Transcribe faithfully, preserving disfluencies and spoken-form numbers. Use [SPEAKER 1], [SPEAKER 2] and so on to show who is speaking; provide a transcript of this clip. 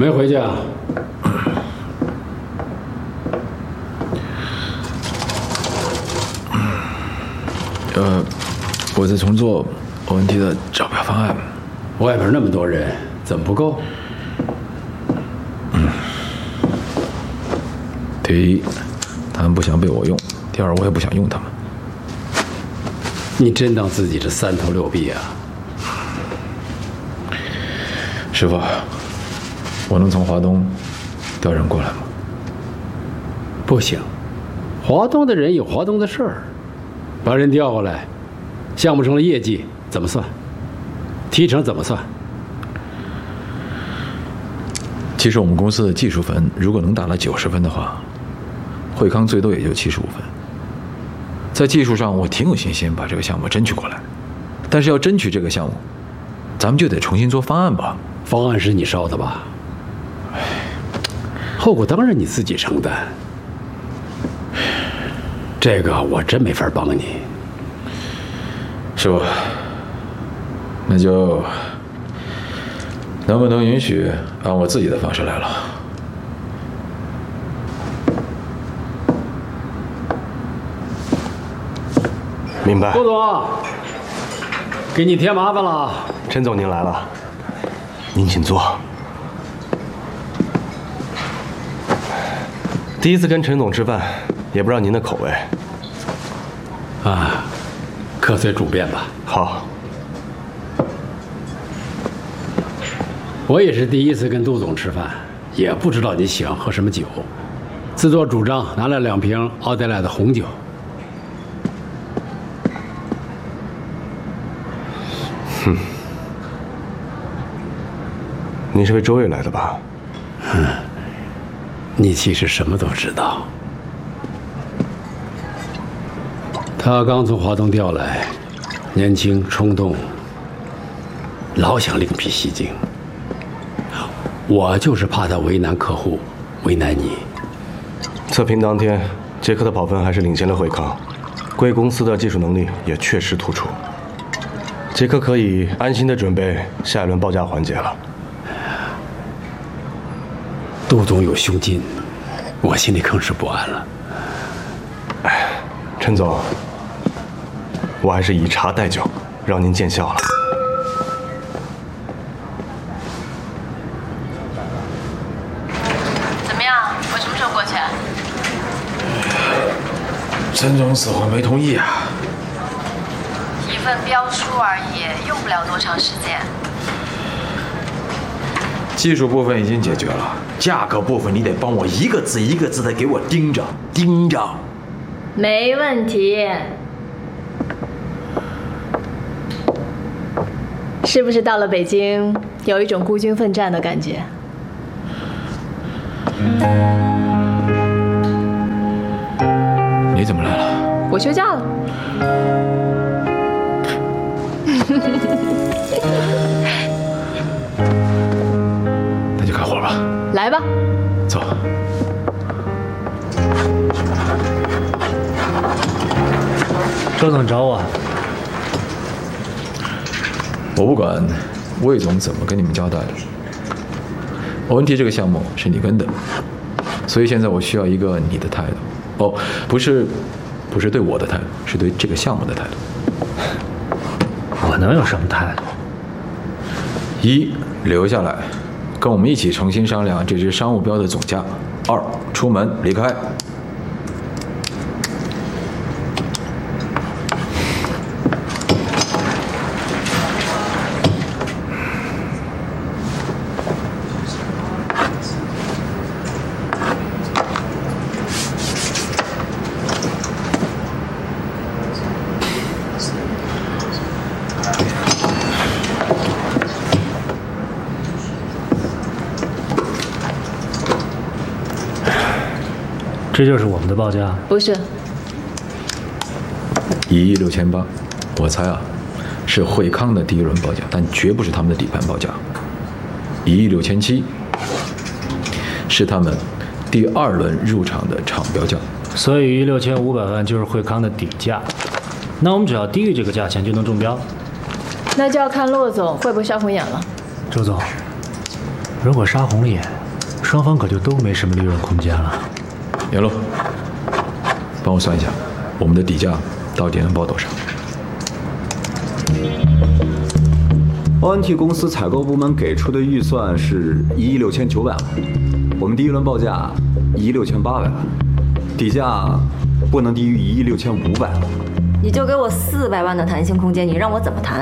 [SPEAKER 1] 没回去啊？
[SPEAKER 2] 呃，我在重做 O N T 的招标方案。
[SPEAKER 1] 外边那么多人，怎么不够？
[SPEAKER 2] 嗯。第一，他们不想被我用；第二，我也不想用他们。
[SPEAKER 1] 你真当自己是三头六臂啊？
[SPEAKER 2] 师傅，我能从华东调人过来吗？
[SPEAKER 1] 不行，华东的人有华东的事儿，把人调过来，项目成了业绩怎么算？提成怎么算？
[SPEAKER 2] 其实我们公司的技术分如果能达到九十分的话，惠康最多也就七十五分。在技术上，我挺有信心把这个项目争取过来，但是要争取这个项目，咱们就得重新做方案吧。
[SPEAKER 1] 方案是你烧的吧？后果当然你自己承担。这个我真没法帮你。
[SPEAKER 2] 师傅，那就能不能允许按我自己的方式来了？
[SPEAKER 3] 明白。
[SPEAKER 1] 顾总，给你添麻烦了。
[SPEAKER 3] 陈总，您来了，您请坐。第一次跟陈总吃饭，也不知道您的口味。
[SPEAKER 1] 啊，客随主便吧。
[SPEAKER 3] 好。
[SPEAKER 1] 我也是第一次跟杜总吃饭，也不知道你喜欢喝什么酒，自作主张拿了两瓶奥黛莱的红酒。
[SPEAKER 3] 哼，你是为周越来的吧？
[SPEAKER 1] 嗯，你其实什么都知道。他刚从华东调来，年轻冲动，老想另辟蹊径。我就是怕他为难客户，为难你。
[SPEAKER 3] 测评当天，杰克的跑分还是领先了惠康，贵公司的技术能力也确实突出。杰克可以安心的准备下一轮报价环节了。
[SPEAKER 1] 杜总有胸襟，我心里更是不安了。
[SPEAKER 3] 哎，陈总，我还是以茶代酒，让您见笑了。
[SPEAKER 4] 怎么样？我什么时候过去？
[SPEAKER 2] 陈总死活没同意啊。
[SPEAKER 4] 一份标书而已，用不了多长时间。
[SPEAKER 2] 技术部分已经解决了，价格部分你得帮我一个字一个字的给我盯着盯着。
[SPEAKER 4] 没问题。
[SPEAKER 5] 是不是到了北京，有一种孤军奋战的感觉？
[SPEAKER 2] 你怎么来了？
[SPEAKER 5] 我休假了。
[SPEAKER 2] 那就开火吧。
[SPEAKER 5] 来吧。
[SPEAKER 2] 走。
[SPEAKER 6] 周总找我。
[SPEAKER 2] 我不管魏总怎么跟你们交代的 ，O N T 这个项目是你跟的，所以现在我需要一个你的态度。哦，不是，不是对我的态度，是对这个项目的态度。
[SPEAKER 6] 我能有什么态度？
[SPEAKER 2] 一，留下来，跟我们一起重新商量这支商务标的总价。二，出门离开。
[SPEAKER 6] 这就是我们的报价？
[SPEAKER 5] 不是，
[SPEAKER 2] 一亿六千八，我猜啊，是惠康的第一轮报价，但绝不是他们的底盘报价。一亿六千七，是他们第二轮入场的厂标价。
[SPEAKER 6] 所以一亿六千五百万就是惠康的底价。那我们只要低于这个价钱就能中标。
[SPEAKER 5] 那就要看骆总会不会杀红眼了。
[SPEAKER 6] 周总， 如果杀红了眼，双方可就都没什么利润空间了。
[SPEAKER 2] 严路，帮我算一下，我们的底价到底能报多少？
[SPEAKER 7] O N T 公司采购部门给出的预算是一亿六千九百万，我们第一轮报价一亿六千八百万，底价不能低于一亿六千五百万。
[SPEAKER 8] 你就给我四百万的弹性空间，你让我怎么谈？